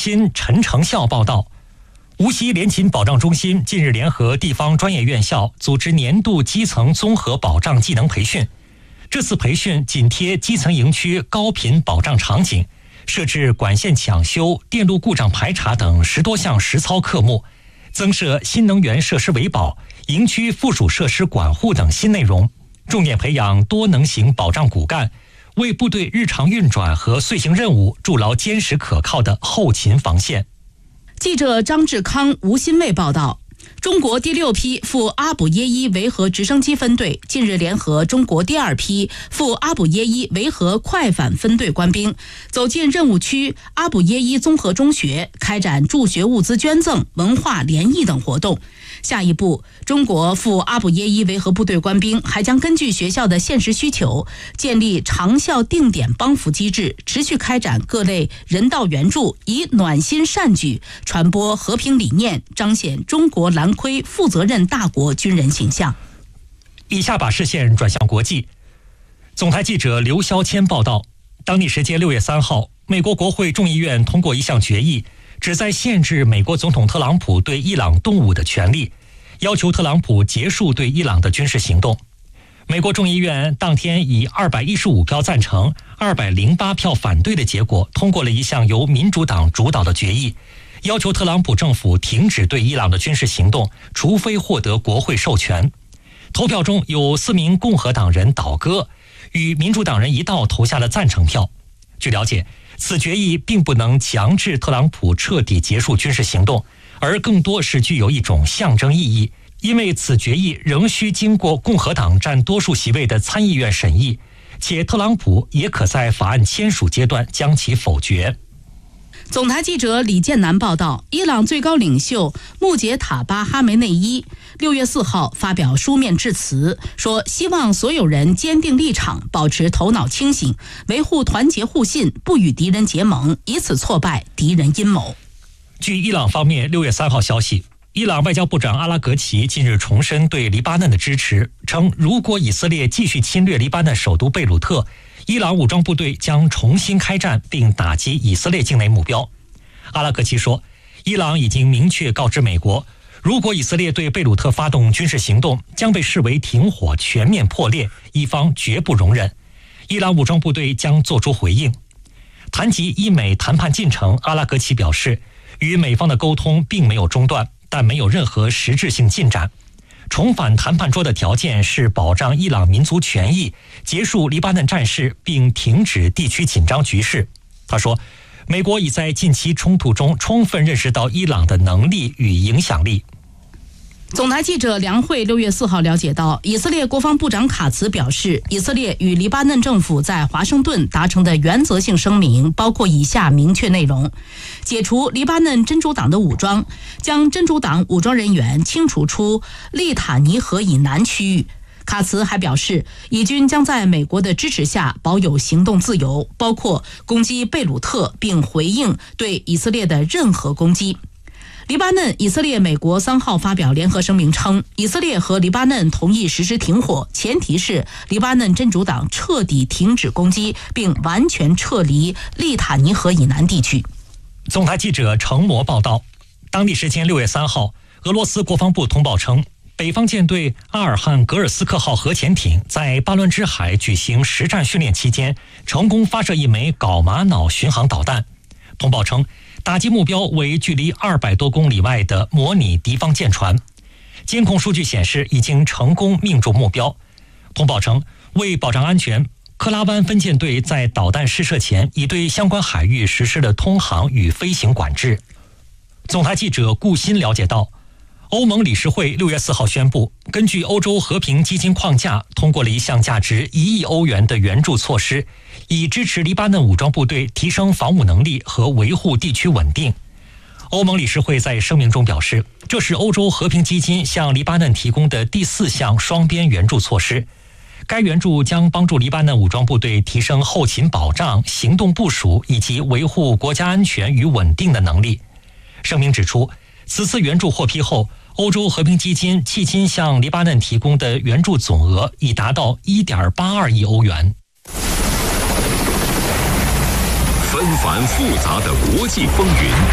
心陈成孝报道，无锡联勤保障中心近日联合地方专业院校组织年度基层综合保障技能培训。这次培训紧贴基层营区高频保障场景，设置管线抢修、电路故障排查等10多项实操科目，增设新能源设施维保、营区附属设施管护等新内容，重点培养多能型保障骨干，为部队日常运转和遂行任务筑牢坚实可靠的后勤防线。 记者张志康、吴新卫报道，中国第6批赴阿卜耶伊维和直升机分队近日联合中国第2批赴阿卜耶伊维和快反分队官兵，走进任务区阿卜耶伊综合中学，开展助学物资捐赠、文化联谊等活动。下一步，中国赴阿卜耶伊维和部队官兵还将根据学校的现实需求，建立长效定点帮扶机制，持续开展各类人道援助，以暖心善举传播和平理念，彰显中国蓝盔负责任大国军人形象。 以下把视线转向国际。总台记者刘肖谦报道，当地时间6月3号，美国国会众议院通过一项决议，旨在限制美国总统特朗普对伊朗动武的权利，要求特朗普结束对伊朗的军事行动。美国众议院当天以215票赞成、208票反对的结果，通过了一项由民主党主导的决议，要求特朗普政府停止对伊朗的军事行动，除非获得国会授权。投票中有4名共和党人倒戈，与民主党人一道投下了赞成票。据了解，此决议并不能强制特朗普彻底结束军事行动，而更多是具有一种象征意义，因为此决议仍需经过共和党占多数席位的参议院审议，且特朗普也可在法案签署阶段将其否决。 总台记者李建南报道，伊朗最高领袖穆杰塔巴哈梅内伊6月4号发表书面致辞，说希望所有人坚定立场，保持头脑清醒，维护团结互信，不与敌人结盟，以此挫败敌人阴谋。 据伊朗方面6月3号消息，伊朗外交部长阿拉格齐近日重申对黎巴嫩的支持，称如果以色列继续侵略黎巴嫩首都贝鲁特，伊朗武装部队将重新开战并打击以色列境内目标。阿拉格齐说，伊朗已经明确告知美国，如果以色列对贝鲁特发动军事行动，将被视为停火全面破裂，伊方绝不容忍。伊朗武装部队将作出回应。谈及伊美谈判进程，阿拉格齐表示，与美方的沟通并没有中断，但没有任何实质性进展。重返谈判桌的条件是保障伊朗民族权益，结束黎巴嫩战事，并停止地区紧张局势。他说，美国已在近期冲突中充分认识到伊朗的能力与影响力。 总台记者梁慧6月4号了解到，以色列国防部长卡茨表示，以色列与黎巴嫩政府在华盛顿达成的原则性声明包括以下明确内容：解除黎巴嫩真主党的武装，将真主党武装人员清除出利塔尼河以南区域。卡茨还表示，以军将在美国的支持下保有行动自由，包括攻击贝鲁特，并回应对以色列的任何攻击。黎巴嫩、以色列、美国3号发表联合声明称，以色列和黎巴嫩同意实施停火，前提是黎巴嫩真主党彻底停止攻击，并完全撤离利塔尼河以南地区。 总台记者程模报道，当地时间6月3号，俄罗斯国防部通报称，北方舰队阿尔汉格尔斯克号核潜艇在巴伦支海举行实战训练期间，成功发射一枚缟玛瑙巡航导弹。通报称，打击目标为距离200多公里外的模拟敌方舰船，监控数据显示已经成功命中目标。通报称，为保障安全，克拉湾分舰队在导弹试射前已对相关海域实施了通航与飞行管制。总台记者顾鑫了解到，欧盟理事会6月4号宣布，根据欧洲和平基金框架，通过了一项价值1亿欧元的援助措施，以支持黎巴嫩武装部队提升防务能力和维护地区稳定。欧盟理事会在声明中表示，这是欧洲和平基金向黎巴嫩提供的第4项双边援助措施。该援助将帮助黎巴嫩武装部队提升后勤保障、行动部署以及维护国家安全与稳定的能力。声明指出，此次援助获批后，欧洲和平基金迄今向黎巴嫩提供的援助总额已达到 1.82 亿欧元。 纷繁复杂的国际风云。